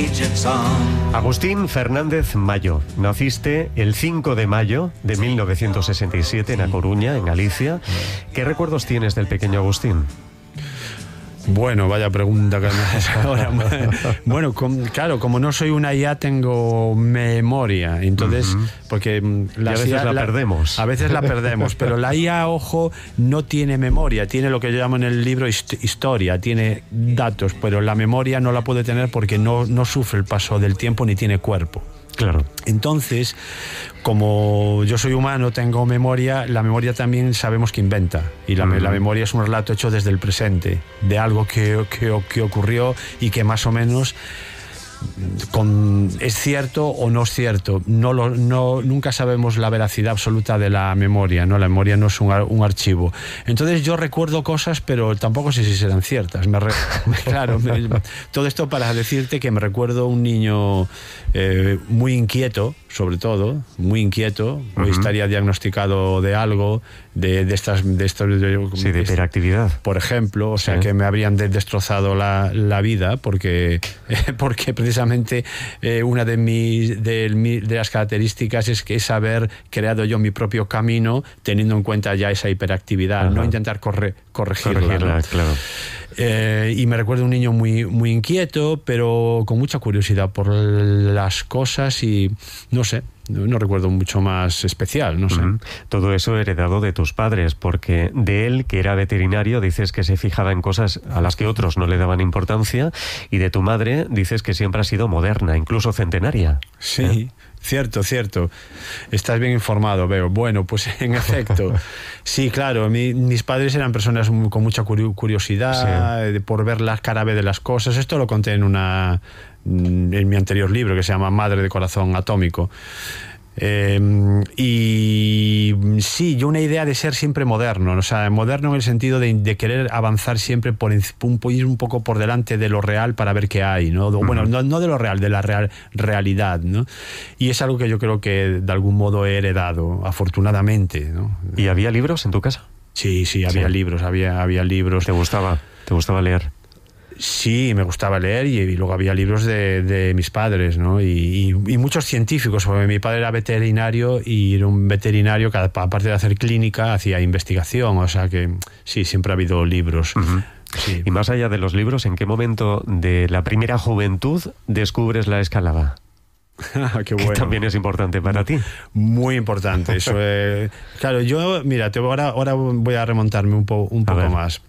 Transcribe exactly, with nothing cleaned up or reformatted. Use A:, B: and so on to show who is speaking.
A: Agustín Fernández Mayo, naciste el cinco de mayo de mil novecientos sesenta y siete en A Coruña, en Galicia. ¿Qué recuerdos tienes del pequeño Agustín?
B: Bueno, vaya pregunta que me haces ahora. Bueno, com, claro, como no soy una I A, tengo memoria. Entonces, uh-huh. porque
A: la, y a veces I A, la, la perdemos.
B: A veces la perdemos, pero la I A, ojo, no tiene memoria. Tiene lo que yo llamo en el libro hist- historia, tiene datos, pero la memoria no la puede tener porque no, no sufre el paso del tiempo ni tiene cuerpo.
A: Claro.
B: Entonces, como yo soy humano, tengo memoria, la memoria también sabemos que inventa. Y la, uh-huh. la memoria es un relato hecho desde el presente, de algo que, que, que ocurrió y que más o menos con, es cierto o no es cierto. No lo, no, nunca sabemos la veracidad absoluta de la memoria, ¿no? La memoria no es un, un archivo. Entonces yo recuerdo cosas, pero tampoco sé si serán ciertas. Me re, claro, me, todo esto para decirte que me recuerdo un niño eh, muy inquieto, sobre todo, muy inquieto. Uh-huh. Hoy estaría diagnosticado de algo, de, de estas... De estos, de,
A: sí, de hiperactividad.
B: Por ejemplo, o sea, sí. que me habrían de, destrozado la, la vida porque, eh, porque precisamente eh, una de, mis, de, de las características es que es haber creado yo mi propio camino teniendo en cuenta ya esa hiperactividad, uh-huh. no intentar corre, corregirla.
A: Corregirla,
B: ¿no?
A: claro.
B: Eh, y me recuerdo un niño muy, muy inquieto, pero con mucha curiosidad por las cosas y no sé, no, no recuerdo mucho más especial, no sé.
A: Uh-huh. Todo eso heredado de tus padres, porque de él, que era veterinario, dices que se fijaba en cosas a las que otros no le daban importancia, y de tu madre dices que siempre ha sido moderna, incluso centenaria.
B: Sí.
A: ¿Eh?
B: Cierto, cierto. Estás bien informado, veo. Bueno, pues en efecto, sí, claro, mi, mis padres eran personas con mucha curiosidad, sí. por ver la cara B de las cosas. Esto lo conté en una en mi anterior libro que se llama Madre de Corazón Atómico. Eh, y sí, yo una idea de ser siempre moderno, o sea, moderno en el sentido de, de querer avanzar siempre por un, ir un poco por delante de lo real para ver qué hay, ¿no? Uh-huh. Bueno, no, no de lo real, de la real, realidad, ¿no? Y es algo que yo creo que de algún modo he heredado, afortunadamente, ¿no?
A: ¿Y había libros en tu casa?
B: Sí, sí, había sí. libros, había, había libros.
A: ¿Te gustaba? ¿Te gustaba leer?
B: Sí, me gustaba leer y, y luego había libros de, de mis padres, ¿no? Y, y, y muchos científicos, porque mi padre era veterinario y era un veterinario que aparte de hacer clínica hacía investigación, o sea que sí, siempre ha habido libros.
A: Uh-huh. Sí. Y más allá de los libros, ¿en qué momento de la primera juventud descubres la escalada?
B: Qué bueno.
A: Que también es importante para ti.
B: Muy importante. Eso es, claro, yo, mira, te, ahora, ahora voy a remontarme un, po, un poco más.